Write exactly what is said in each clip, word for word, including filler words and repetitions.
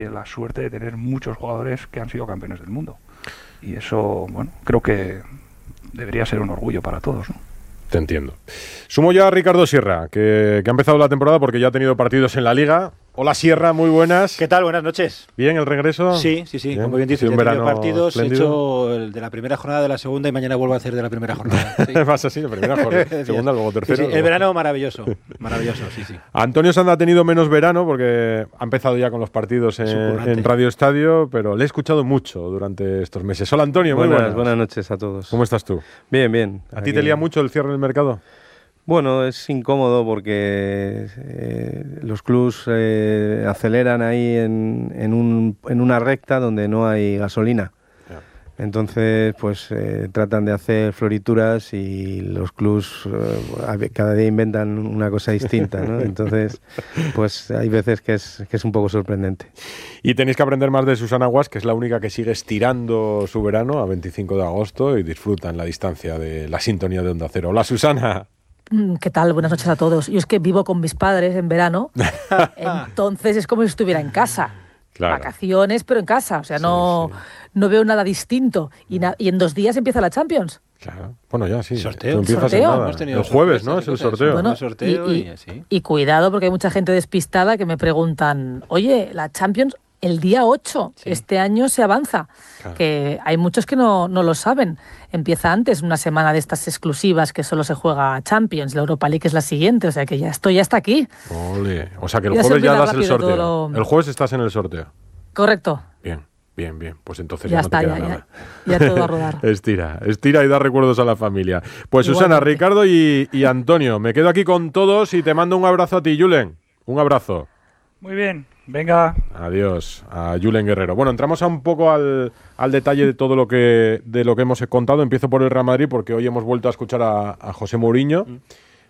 la suerte de tener muchos jugadores que han sido campeones del mundo. Y eso, bueno, creo que debería ser un orgullo para todos, ¿no? Te entiendo. Sumo ya a Ricardo Sierra, que, que ha empezado la temporada porque ya ha tenido partidos en la Liga. Hola Sierra, muy buenas. ¿Qué tal? Buenas noches. ¿Bien el regreso? Sí, sí, sí. Bien. Como bien dices, un he tenido partidos. espléndido. He hecho el de la primera jornada, de la segunda y mañana vuelvo a hacer de la primera jornada. Sí. Vas así, la primera jornada, segunda, luego tercera. Sí, sí. Luego... El verano maravilloso, maravilloso, sí, sí. Antonio Sanda ha tenido menos verano porque ha empezado ya con los partidos en, en Radio Estadio, pero le he escuchado mucho durante estos meses. Hola Antonio, muy buenas. buenas. Buenas noches a todos. ¿Cómo estás tú? Bien, bien. ¿A ti te lía mucho el cierre del mercado? Bueno, es incómodo porque eh, los clubs eh, aceleran ahí en, en, un, en una recta donde no hay gasolina. Yeah. Entonces, pues eh, tratan de hacer florituras y los clubs eh, cada día inventan una cosa distinta, ¿no? Entonces, pues hay veces que es, que es un poco sorprendente. Y tenéis que aprender más de Susana Guas, que es la única que sigue estirando su verano a veinticinco de agosto y disfruta en la distancia de la sintonía de Onda Cero. Hola Susana. ¿Qué tal? Buenas noches a todos. Yo es que vivo con mis padres en verano, entonces es como si estuviera en casa. Claro. Vacaciones, pero en casa. O sea, sí, no, sí. no veo nada distinto. Y, na- y en dos días empieza la Champions. Claro. Bueno, ya sí. ¿Sorteo? Empiezas ¿Sorteo? En nada. El jueves, ¿no? Es el sorteo. Bueno, el sorteo y, y, y, así. y cuidado, porque hay mucha gente despistada que me preguntan, oye, la Champions el día ocho, sí. Este año se avanza. Claro. Que hay muchos que no, no lo saben. Empieza antes, una semana de estas exclusivas que solo se juega Champions, la Europa League es la siguiente, o sea que ya estoy hasta aquí. Ole. O sea que el ya jueves ya das el sorteo. Lo... El jueves estás en el sorteo. Correcto. Bien, bien, bien. Pues entonces ya, ya está, no te queda ya, nada. Ya, ya todo a rodar. estira, estira y da recuerdos a la familia. Pues Susana, Igualmente. Ricardo y, y Antonio, me quedo aquí con todos y te mando un abrazo a ti, Julen. Un abrazo. Muy bien, venga. Adiós a Julen Guerrero. Bueno, entramos a un poco al, al detalle de todo lo que de lo que hemos contado. Empiezo por el Real Madrid porque hoy hemos vuelto a escuchar a, a José Mourinho. Mm.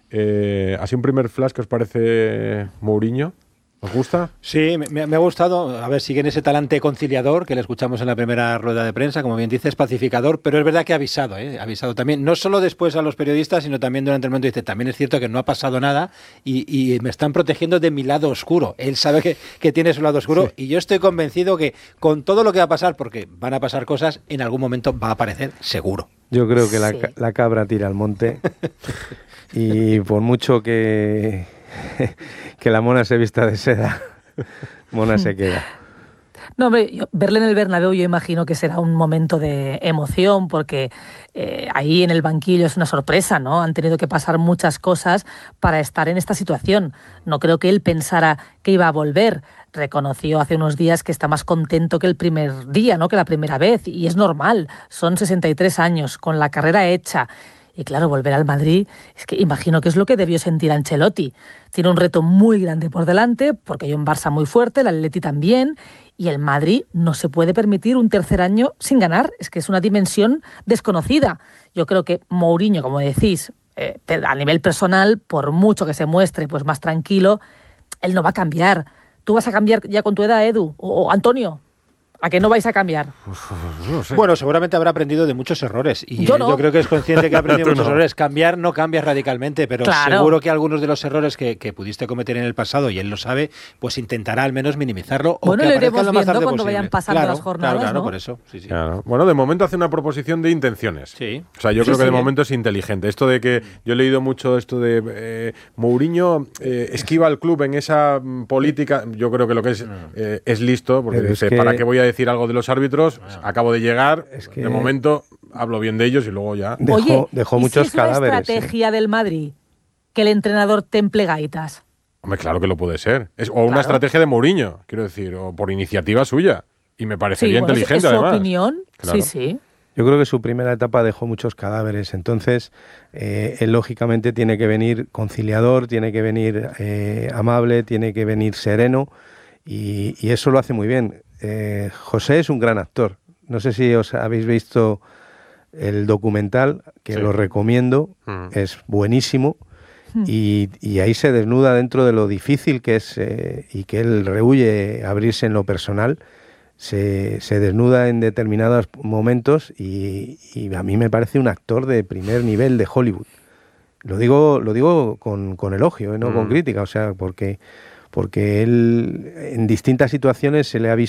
Eh, ¿Así un primer flash que os parece Mourinho? ¿Os gusta? Sí, me, me ha gustado. A ver, sigue en ese talante conciliador que le escuchamos en la primera rueda de prensa, como bien dices, pacificador, pero es verdad que ha avisado, ¿eh? Ha avisado también, no solo después a los periodistas, sino también durante el momento. Dice, también es cierto que no ha pasado nada y, y me están protegiendo de mi lado oscuro. Él sabe que, que tiene su lado oscuro, sí. Y yo estoy convencido que con todo lo que va a pasar, porque van a pasar cosas, en algún momento va a aparecer seguro. Yo creo que sí. la, la cabra tira al monte y por mucho que... que la mona se vista de seda, mona se queda. No, hombre, yo, verle en el Bernabéu yo imagino que será un momento de emoción porque eh, ahí en el banquillo es una sorpresa, ¿no? Han tenido que pasar muchas cosas para estar en esta situación. No creo que él pensara que iba a volver. Reconoció hace unos días que está más contento que el primer día, ¿no? Que la primera vez. Y es normal, son sesenta y tres años, con la carrera hecha. Y claro, volver al Madrid, es que imagino que es lo que debió sentir Ancelotti. Tiene un reto muy grande por delante, porque hay un Barça muy fuerte, el Atleti también, y el Madrid no se puede permitir un tercer año sin ganar. Es que es una dimensión desconocida. Yo creo que Mourinho, como decís, eh, a nivel personal, por mucho que se muestre pues más tranquilo, él no va a cambiar. ¿Tú vas a cambiar ya con tu edad, Edu? ¿O, o Antonio? ¿A qué no vais a cambiar? No sé. Bueno, seguramente habrá aprendido de muchos errores. Y yo, no. yo creo que es consciente que ha aprendido muchos no. errores. Cambiar no cambia radicalmente, pero claro. Seguro que algunos de los errores que, que pudiste cometer en el pasado, y él lo sabe, pues intentará al menos minimizarlo. Bueno, o que lo iremos lo más viendo tarde cuando posible. vayan pasando claro, las jornadas, Claro, claro, ¿no? por eso. Sí, sí. Claro. Bueno, de momento hace una proposición de intenciones. Sí. O sea, yo sí, creo sí, que de bien. momento es inteligente. Esto de que yo he leído mucho esto de eh, Mourinho eh, esquiva al club en esa mm, política. Yo creo que lo que es eh, es listo, porque Pero dice, es que... ¿para qué voy a decir algo de los árbitros? Acabo de llegar, es que... de momento hablo bien de ellos y luego ya... Dejó, Oye, dejó ¿y muchos si es una cadáveres. estrategia ¿eh? del Madrid que el entrenador temple gaitas? Hombre, claro que lo puede ser. Es, o una Claro. estrategia de Mourinho, quiero decir, o por iniciativa suya. Y me parecería Sí, bueno, inteligente, es su además. opinión, Claro. sí, sí. Yo creo que su primera etapa dejó muchos cadáveres, entonces eh, él lógicamente tiene que venir conciliador, tiene que venir eh, amable, tiene que venir sereno y, y eso lo hace muy bien. Eh, José es un gran actor. No sé si os habéis visto el documental, que sí. lo recomiendo, mm. es buenísimo mm. y, y ahí se desnuda dentro de lo difícil que es eh, y que él rehúye abrirse en lo personal. Se, se desnuda en determinados momentos y, y a mí me parece un actor de primer nivel de Hollywood. Lo digo, lo digo con, con elogio, ¿eh? No mm. con crítica, o sea, porque, porque él en distintas situaciones se le ha visto